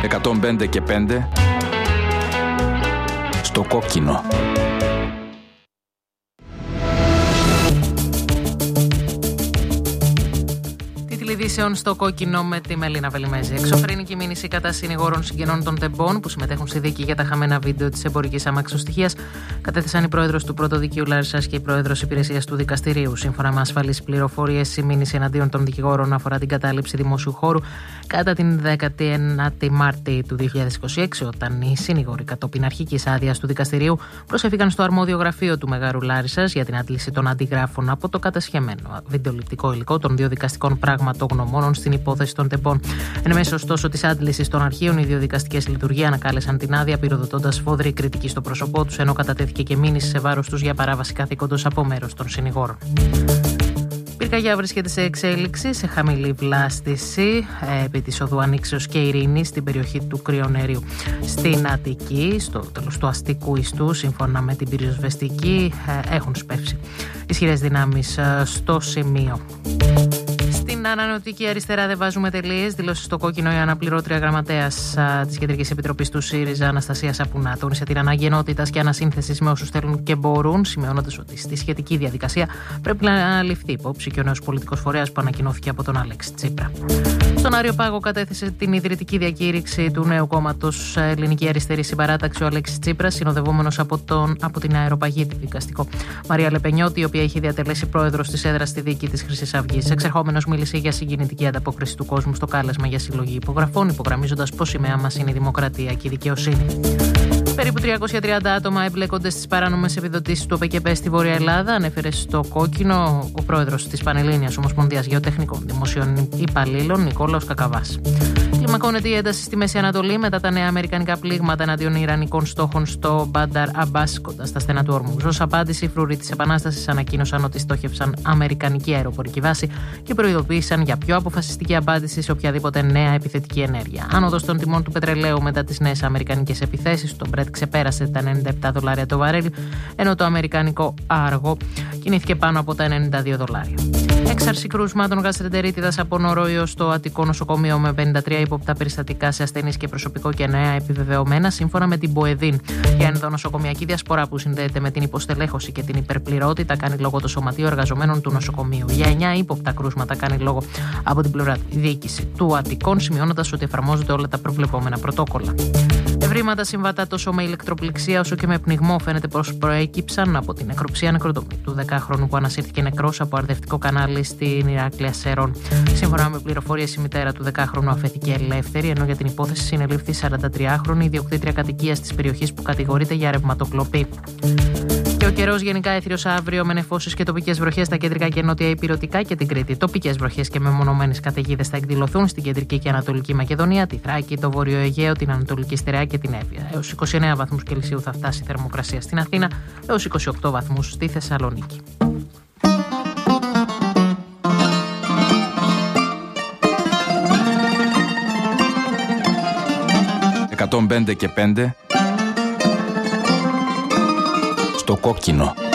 105 και 5 στο κόκκινο. Ειδήσεων στο κόκκινο με τη Μελίνα Βελιμέζη. Εξωφρενική μήνυση κατά συνηγόρων συγγενών των τεμπών που συμμετέχουν στη δίκη για τα χαμένα βίντεο της εμπορικής αμαξοστοιχείας κατέθεσαν η πρόεδρος του Πρωτοδικείου Λάρισσας και η πρόεδρος υπηρεσίας του δικαστηρίου. Σύμφωνα με ασφαλείς πληροφορίες, η μήνυση εναντίον των δικηγόρων αφορά την κατάληψη δημόσιου χώρου κατά την 19η Μάρτη του 2026, όταν οι συνηγόροι κατόπιν αρχικής άδειας του δικαστηρίου προσέφηκαν στο αρμόδιο γραφείο του Μεγάρου Λάρισσας για την άντληση των αντιγράφων από το κατασχεμένο βιντεοληπτικό υλικό των δύο δικαστικών πραγματογνωμόνων στην υπόθεση των τεμπών. Εν μέσω ωστόσο της άντλησης των αρχείων, οι δύο δικαστικές λειτουργίες ανακάλεσαν την άδεια, πυροδοτώντας σφόδρη κριτική στο πρόσωπό τους, ενώ κατατέθηκε και μήνυση σε βάρος τους για παράβαση καθήκοντος από μέρος των συνηγόρων. Πυρκαγιά βρίσκεται σε εξέλιξη, σε χαμηλή βλάστηση επί της οδού Ανοίξεως και Ειρήνης στην περιοχή του Κρυονερίου. Στην Αττική, στο τέλος του αστικού ιστού, σύμφωνα με την πυροσβεστική, έχουν σπεύσει ισχυρές δυνάμεις στο σημείο. Στην ανανεωτική αριστερά δεν βάζουμε τελείες, δήλωσε στο κόκκινο η αναπληρώτρια γραμματέας της Κεντρικής Επιτροπής του ΣΥΡΙΖΑ, Αναστασία Σαπουνά. Τόνισε την ανάγκη ενότητας και ανασύνθεσης με όσους θέλουν και μπορούν, σημειώνοντας ότι στη σχετική διαδικασία πρέπει να ληφθεί υπόψη και ο νέος πολιτικός φορέας που ανακοινώθηκε από τον Αλέξη Τσίπρα. Στον Άριο Πάγο κατέθεσε την ιδρυτική διακήρυξη του νέου κόμματος Ελληνική Αριστερή Συμπαράταξη ο Αλέξης Τσίπρας, συνοδευόμενος από την αεροπαγήτη δικαστικό Μαρία Λεπενιώτη, η οποία είχε διατελέσει πρόεδρος της έδρας στη δίκη της Χρυσής Αυγής. Εξερχόμενος μίλησε για συγκινητική ανταπόκριση του κόσμου στο κάλεσμα για συλλογή υπογραφών, υπογραμμίζοντας πως η σημαία μας είναι η δημοκρατία και η δικαιοσύνη. Περίπου 330 άτομα εμπλέκονται στις παράνομες επιδοτήσεις του ΟΠΕΚΕΠΕ στη Βόρεια Ελλάδα, ανέφερε στο κόκκινο ο πρόεδρος της Πανελλήνιας Ομοσπονδίας Γεωτεχνικών Δημοσίων Υπαλλήλων, Νικόλαος Κακαβάς. Κλιμακώνεται η ένταση στη Μέση Ανατολή μετά τα νέα αμερικανικά πλήγματα εναντίον ιρανικών στόχων στο Μπάνταρ Αμπάς, κοντά στα στενά του Ορμούζ. Ως απάντηση, οι φρουροί της Επανάστασης ανακοίνωσαν ότι στόχευσαν αμερικανική αεροπορική βάση και προειδοποίησαν για πιο αποφασιστική απάντηση σε οποιαδήποτε νέα επιθετική ενέργεια. Άνοδος των τιμών του πετρελαίου μετά τις νέες αμερικανικές επιθέσεις, το Brent ξεπέρασε τα $97 το βαρέλι, ενώ το αμερικανικό άργο κινήθηκε πάνω από τα $92. Έξαρση κρούσματων γαστρεντερίτιδας από νοροϊό στο Αττικό νοσοκομείο με 53 ύποπτα περιστατικά σε ασθενείς και προσωπικό και νέα επιβεβαιωμένα, σύμφωνα με την ΠΟΕΔΗΝ. Η ενδονοσοκομιακή διασπορά που συνδέεται με την υποστελέχωση και την υπερπληρότητα κάνει λόγο το Σωματείο Εργαζομένων του Νοσοκομείου. Για 9 ύποπτα κρούσματα κάνει λόγο από την πλευρά διοίκηση του Αττικών, σημειώνοντας ότι εφαρμόζονται όλα τα προβλεπόμενα πρωτόκολλα. Ευρήματα συμβατά τόσο με ηλεκτροπληξία όσο και με πνιγμό φαίνεται πως προέκυψαν από την νεκροψία νεκροτομή του 10χρονου που ανασύρθηκε νεκρός από αρδευτικό κανάλι στην Ηράκλεια Σέρων. Σύμφωνα με πληροφορίες, η μητέρα του 10χρονου αφέθηκε ελεύθερη, ενώ για την υπόθεση συνελήφθη 43χρονη ιδιοκτήτρια κατοικίας της περιοχής που κατηγορείται για ρευματοκλοπή. Και ο καιρός γενικά έθριος αύριο με νεφώσεις και τοπικές βροχές στα κεντρικά και νότια υπηρετικά και την Κρήτη. Τοπικές βροχές και μεμονωμένες καταιγίδες θα εκδηλωθούν στην κεντρική και ανατολική Μακεδονία, τη Θράκη, το Βόρειο Αιγαίο, την Ανατολική Στερεά και την Εύβοια. Έως 29 βαθμούς Κελσίου θα φτάσει η θερμοκρασία στην Αθήνα, έως 28 βαθμούς στη Θεσσαλονίκη. «105 και 5 στο κόκκινο».